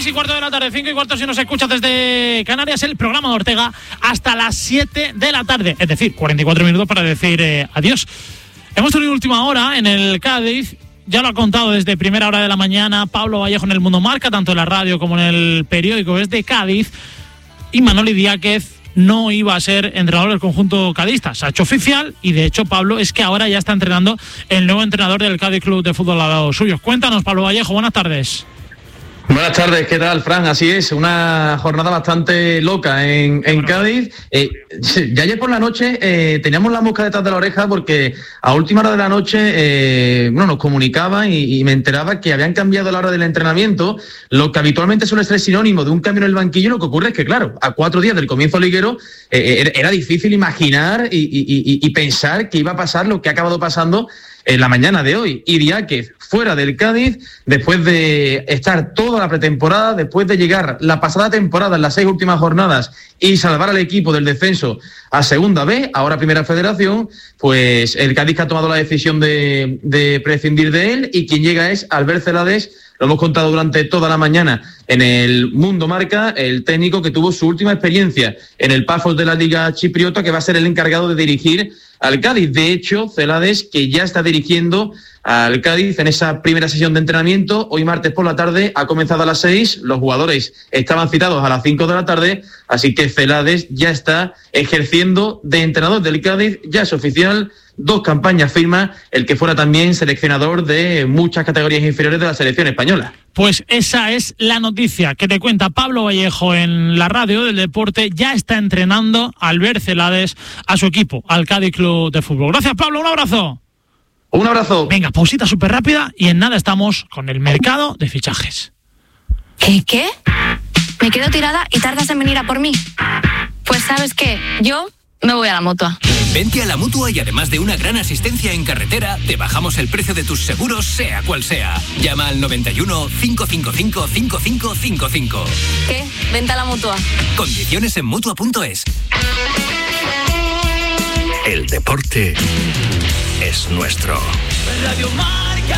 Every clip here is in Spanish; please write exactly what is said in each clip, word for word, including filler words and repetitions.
seis y cuarto de la tarde, cinco y cuarto si nos escuchas desde Canarias, el programa de Ortega hasta las siete de la tarde, es decir, cuarenta y cuatro minutos para decir eh, adiós. Hemos tenido última hora en el Cádiz, ya lo ha contado desde primera hora de la mañana Pablo Vallejo en el Mundo Marca, tanto en la radio como en el periódico, es de Cádiz, y Manoli Diáquez no iba a ser entrenador del conjunto cadista. Se ha hecho oficial y de hecho, Pablo, es que ahora ya está entrenando el nuevo entrenador del Cádiz Club de Fútbol al lado suyo. Cuéntanos, Pablo Vallejo, buenas tardes. Buenas tardes, ¿qué tal, Fran? Así es, una jornada bastante loca en, en Cádiz. Eh, ya ayer por la noche eh, teníamos la mosca detrás de la oreja porque a última hora de la noche eh, bueno, nos comunicaban y, y me enteraba que habían cambiado la hora del entrenamiento, lo que habitualmente suele ser sinónimo de un cambio en el banquillo. Lo que ocurre es que, claro, a cuatro días del comienzo liguero eh, era, era difícil imaginar y, y, y, y pensar que iba a pasar lo que ha acabado pasando en la mañana de hoy. Y Diáquez fuera del Cádiz, después de estar toda la pretemporada, después de llegar la pasada temporada en las seis últimas jornadas y salvar al equipo del descenso a Segunda B, ahora Primera Federación, pues el Cádiz que ha tomado la decisión de, de prescindir de él, y quien llega es Albert Celades. Lo hemos contado durante toda la mañana en el Mundo Marca, el técnico que tuvo su última experiencia en el Pafos de la Liga Chipriota, que va a ser el encargado de dirigir al Cádiz. De hecho, Celades, que ya está dirigiendo al Cádiz en esa primera sesión de entrenamiento, hoy martes por la tarde, ha comenzado a las seis, los jugadores estaban citados a las cinco de la tarde, así que Celades ya está ejerciendo de entrenador del Cádiz, ya es oficial. Dos campañas firma el que fuera también seleccionador de muchas categorías inferiores de la selección española. Pues esa es la noticia que te cuenta Pablo Vallejo en la radio del deporte. Ya está entrenando Albert Celades a su equipo, al Cádiz Club de Fútbol. Gracias, Pablo, un abrazo. Un abrazo. Venga, pausita súper rápida y en nada estamos con el mercado de fichajes. ¿Qué? ¿Qué? Me quedo tirada y tardas en venir a por mí. Pues ¿sabes qué? Yo me voy a la Mutua. Vente a la Mutua y además de una gran asistencia en carretera, te bajamos el precio de tus seguros, sea cual sea. Llama al noventa y uno, cinco cinco cinco, cinco cinco cinco cinco. ¿Qué? Vente a la Mutua. Condiciones en Mutua punto es. El deporte es nuestro. Radio Marca.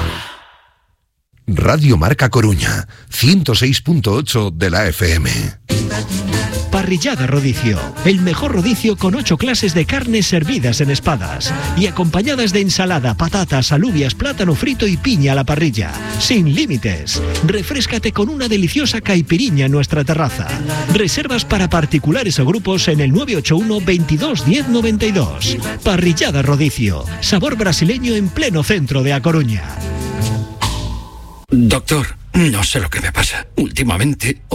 Radio Marca Coruña, ciento seis punto ocho de la F M. Parrillada Rodicio, el mejor rodicio con ocho clases de carnes servidas en espadas y acompañadas de ensalada, patatas, alubias, plátano frito y piña a la parrilla, sin límites. Refréscate con una deliciosa caipiriña en nuestra terraza. Reservas para particulares o grupos en el nueve ocho uno, veintidós, diez, noventa y dos. Parrillada Rodicio, sabor brasileño en pleno centro de A Coruña. Doctor, no sé lo que me pasa. Últimamente